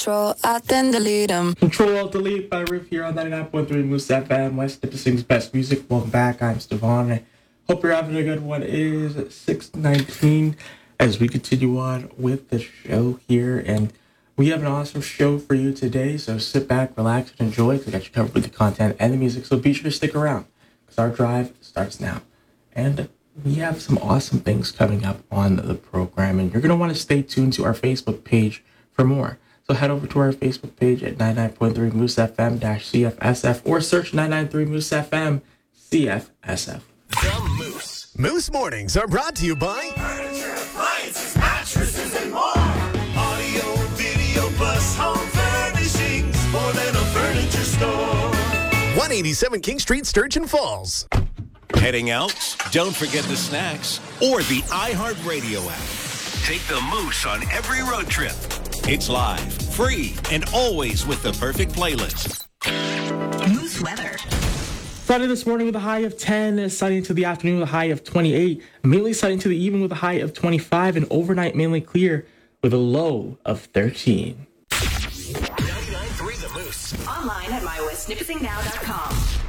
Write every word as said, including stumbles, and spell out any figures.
Control, I then delete them. Control Alt Delete by Riff here on ninety-nine point three Moose F M, West Nipissing's best music. Welcome back. I'm Stefan. I hope you're having a good one. It is six nineteen as we continue on with the show here, and we have an awesome show for you today. So sit back, relax, and enjoy. We got you covered with the content and the music. So be sure to stick around because our drive starts now, and we have some awesome things coming up on the program, and you're going to want to stay tuned to our Facebook page for more. So head over to our Facebook page at ninety-nine point three Moose F M C F S F or search nine nine three Moose F M C F S F. The Moose. Moose Mornings are brought to you by Furniture, appliances, mattresses, and more. Audio, video, plus home furnishings. More than a furniture store. one eighty-seven King Street, Sturgeon Falls. Heading out? Don't forget the snacks or the iHeartRadio app. Take the Moose on every road trip. It's live, free, and always with the perfect playlist. Moose weather. Sunny this morning with a high of ten, sunny into the afternoon with a high of twenty-eight, mainly sunny into the evening with a high of twenty-five, and overnight mainly clear with a low of thirteen. ninety-nine point three The Moose. Online at my west nipissing now dot com.